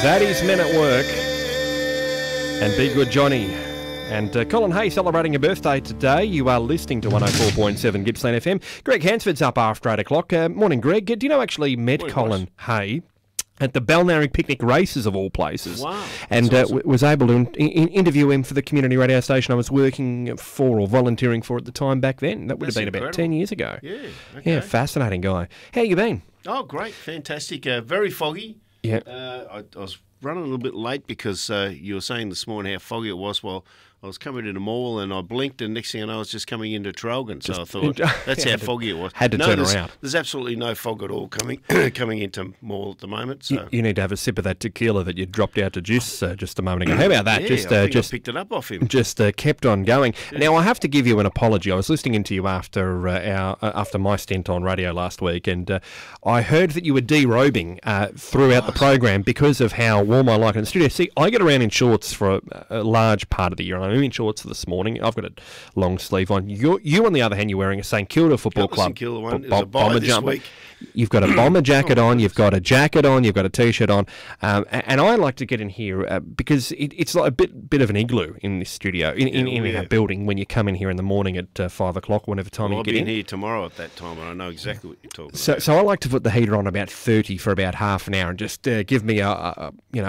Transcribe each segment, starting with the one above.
That is Men at Work and Be Good Johnny. And Colin Hay celebrating a birthday today. You are listening to 104.7 Gippsland FM. Greg Hansford's up after 8 o'clock. Morning, Greg. Do you know actually met Morning, Colin Hay at the Balnarring Picnic Races of all places? Wow. And Awesome. was able to interview him for the community radio station I was working for or volunteering for at the time back then. That would have That's been about incredible. 10 years ago. Yeah, okay. Yeah, fascinating guy. How you been? Oh, great. Fantastic. Very foggy. Yeah. I was running a little bit late because you were saying this morning how foggy it was. Well, I was coming to the mall and I blinked and next thing I know I was just coming into Traralgon. So I thought that's how foggy it was. Had to turn around. There's absolutely no fog at all coming into mall at the moment. So. You need to have a sip of that tequila that you dropped out to Juice just a moment ago. How about that? Yeah, I think I picked it up off him. Just kept on going. Now, I have to give you an apology. I was listening into you after after my stint on radio last week, and I heard that you were derobing throughout the program because of how warm I like it in the studio. See, I get around in shorts for a large part of the year. I'm in shorts this morning. I've got a long sleeve on. You on the other hand, you're wearing a St Kilda Football Club St Kilda one. It was a buy this jumper. week. You've got a bomber jacket on, you've got a jacket on, you've got a T-shirt on, and I like to get in here because it's like a bit of an igloo in this studio, in our building when you come in here in the morning at 5 o'clock, whenever time you I'll get be in. here tomorrow at that time, and I know exactly what you're talking about. So I like to put the heater on about 30 for about half an hour and just give me a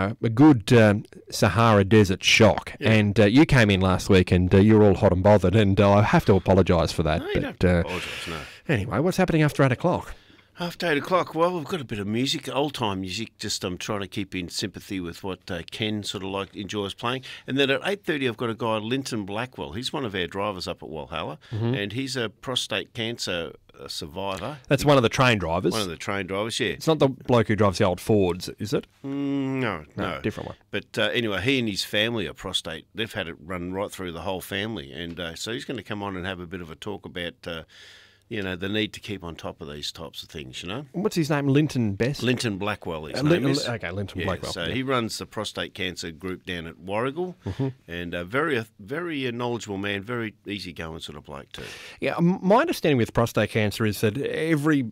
good Sahara Desert shock. Yeah. And you came in last week and you were all hot and bothered, and I have to apologise for that. No, you don't have to apologise, no. Anyway, what's happening after 8 o'clock? After 8 o'clock, well, we've got a bit of music, old-time music, just I'm trying to keep in sympathy with what Ken sort of enjoys playing. And then at 8:30, I've got a guy, Linton Blackwell. He's one of our drivers up at Walhalla, and he's a prostate cancer survivor. That's one of the train drivers. One of the train drivers, yeah. It's not the bloke who drives the old Fords, is it? No. Different one. But anyway, he and his family are prostate. They've had it run right through the whole family. And so he's going to come on and have a bit of a talk about... the need to keep on top of these types of things, What's his name? Linton Best? Linton Blackwell, his name is. Okay, Linton Blackwell. So he runs the prostate cancer group down at Warrigal, and a very knowledgeable man, very easygoing sort of bloke too. Yeah, my understanding with prostate cancer is that every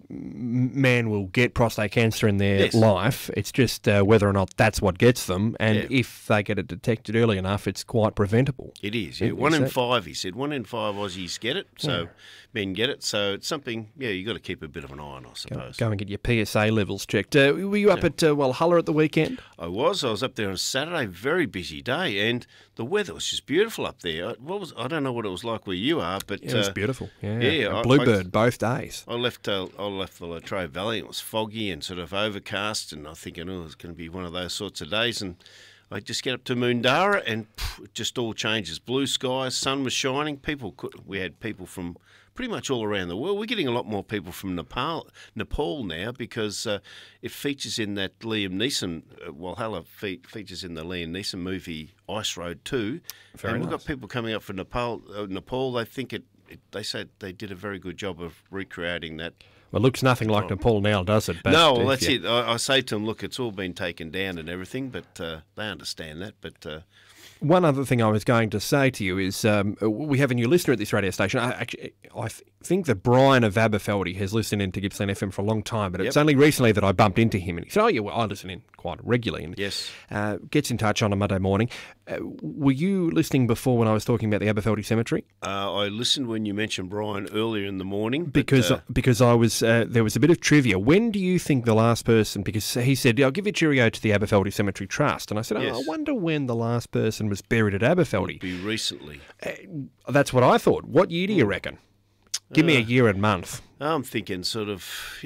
man will get prostate cancer in their life. It's just whether or not that's what gets them, and if they get it detected early enough, it's quite preventable. It is, yeah. 1 in 5, he said. 1 in 5 Aussies get it, so men get it. So it's something, you got to keep a bit of an eye on, I suppose. Go and get your PSA levels checked. Were you up at Walhalla at the weekend? I was up there on Saturday, very busy day, and the weather was just beautiful up there. I don't know what it was like where you are, but it was beautiful. Yeah, yeah. Bluebird both days. I left the Latrobe Valley. It was foggy and sort of overcast, and I'm thinking, it's going to be one of those sorts of days. And I just get up to Moondara, and it just all changes. Blue skies, sun was shining. We had people from pretty much all around the world. We're getting a lot more people from Nepal now because it features in that Liam Neeson, Walhalla features in the Liam Neeson movie Ice Road 2. Very and we've nice. got people coming up from Nepal. They think they said they did a very good job of recreating that. Well, it looks nothing like Nepal now, does it? But No, well, that's it. I say to them, look, it's all been taken down and everything, but they understand that. But one other thing I was going to say to you is we have a new listener at this radio station. I think that Brian of Aberfeldy has listened into Gippsland FM for a long time, but it's only recently that I bumped into him and he said, I listen in quite regularly. And gets in touch on a Monday morning. Were you listening before when I was talking about the Aberfeldy Cemetery? I listened when you mentioned Brian earlier in the morning. Because I was there was a bit of trivia. When do you think the last person, because he said, I'll give you cheerio to the Aberfeldy Cemetery Trust. And I said, I wonder when the last person was buried at Aberfeldy. Would be recently. That's what I thought. What year do you reckon? Give me a year and month. I'm thinking sort of,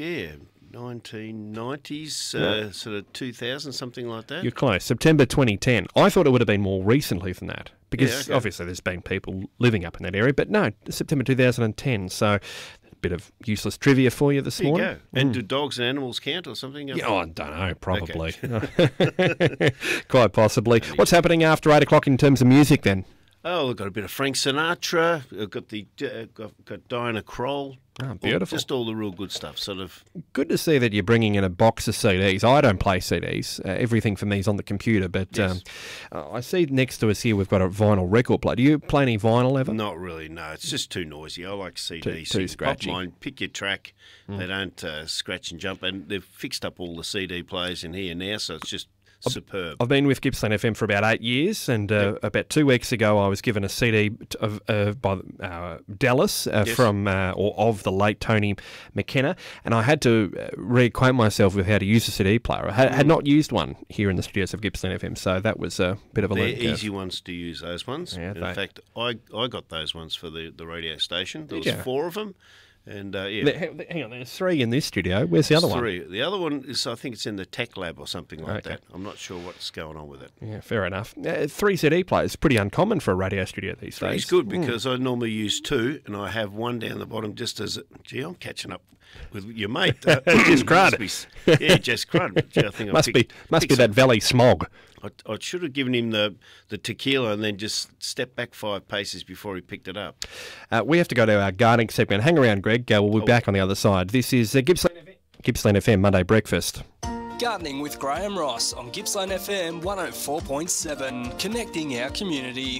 1990s, sort of 2000, something like that. You're close. September 2010. I thought it would have been more recently than that because obviously there's been people living up in that area. But no, September 2010. So a bit of useless trivia for you this morning. There you go. And do dogs and animals count or something? Yeah, I don't know, probably. Okay. Quite possibly. What's happening after 8 o'clock in terms of music then? Oh, we've got a bit of Frank Sinatra. We've got got Diana Kroll. Oh, beautiful. Just all the real good stuff, sort of. Good to see that you're bringing in a box of CDs. I don't play CDs. Everything for me is on the computer. But I see next to us here we've got a vinyl record player. Do you play any vinyl ever? Not really, no. It's just too noisy. I like CDs. Too scratchy. Pop mine, pick your track. They don't scratch and jump. And they've fixed up all the CD players in here now, so it's just superb. I've been with Gippsland FM for about 8 years, and about 2 weeks ago I was given a CD by Dallas of the late Tony McKenna, and I had to reacquaint myself with how to use a CD player. I had not used one here in the studios of Gippsland FM, so that was a bit of a learning curve. They're easy ones to use, those ones. Yeah, in fact, I got those ones for the radio station. There was 4 of them. And hang on, there's 3 in this studio. Where's the other one? 3. The other one is, I think it's in the tech lab or something like that. I'm not sure what's going on with it. Yeah, fair enough. 3 CD players, pretty uncommon for a radio studio these days. It's good because I normally use 2, and I have one down the bottom just as, I'm catching up with your mate. Jess Crud. Jess Crud. I think must be that valley smog. I should have given him the tequila and then just stepped back 5 paces before he picked it up. We have to go to our gardening segment. Hang around, Greg. We'll be back on the other side. This is Gippsland FM Monday Breakfast. Gardening with Graham Ross on Gippsland FM 104.7, connecting our community.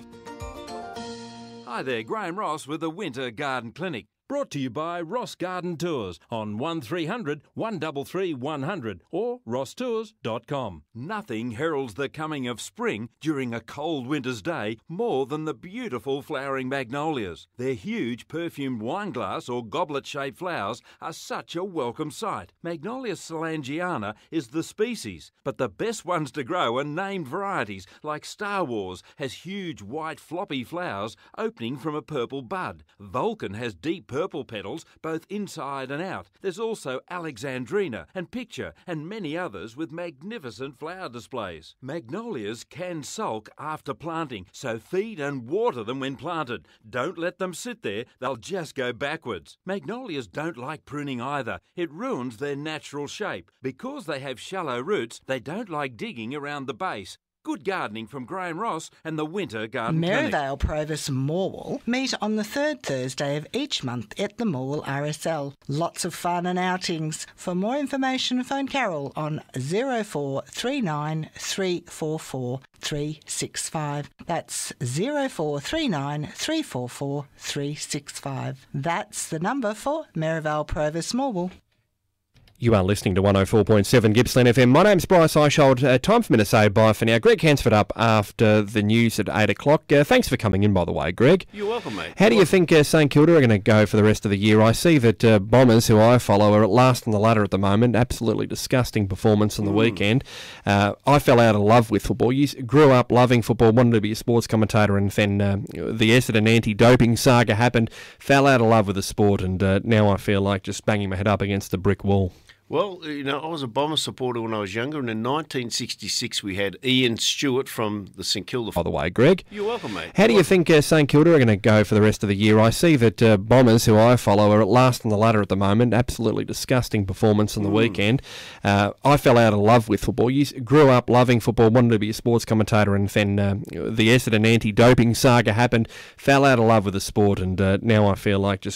Hi there, Graham Ross with the Winter Garden Clinic. Brought to you by Ross Garden Tours on 1300 133 100 or rosstours.com. Nothing heralds the coming of spring during a cold winter's day more than the beautiful flowering magnolias. Their huge perfumed wineglass or goblet-shaped flowers are such a welcome sight. Magnolia solangiana is the species, but the best ones to grow are named varieties like Star Wars has huge white floppy flowers opening from a purple bud. Vulcan has deep purple petals both inside and out. There's also Alexandrina and Picture and many others with magnificent flower displays. Magnolias can sulk after planting, so feed and water them when planted. Don't let them sit there, they'll just go backwards. Magnolias don't like pruning either. It ruins their natural shape. Because they have shallow roots, they don't like digging around the base. Good gardening from Graham Ross and the Winter Garden Clinic. Merivale, Provis and Morwell meet on the 3rd Thursday of each month at the Morwell RSL. Lots of fun and outings. For more information, phone Carol on 0439 344 365. That's 0439 344 365. That's the number for Merivale, Provis, Morwell. You are listening to 104.7 Gippsland FM. My name's Bryce Eishold. Time for me to say bye for now. Greg Hansford up after the news at 8 o'clock. Thanks for coming in, by the way, Greg. You're welcome, mate. How do you think St Kilda are going to go for the rest of the year? I see that Bombers, who I follow, are at last on the ladder at the moment. Absolutely disgusting performance on the weekend. I fell out of love with football. You grew up loving football, wanted to be a sports commentator, and then the Essendon anti-doping saga happened. Fell out of love with the sport, and now I feel like just banging my head up against the brick wall. Well, I was a Bomber supporter when I was younger, and in 1966 we had Ian Stewart from the St Kilda. By the way, Greg. You're welcome, mate. How do you think St Kilda are going to go for the rest of the year? I see that Bombers, who I follow, are at last on the ladder at the moment. Absolutely disgusting performance on the weekend. I fell out of love with football. You grew up loving football, wanted to be a sports commentator, and then the Essendon anti-doping saga happened. Fell out of love with the sport, and now I feel like just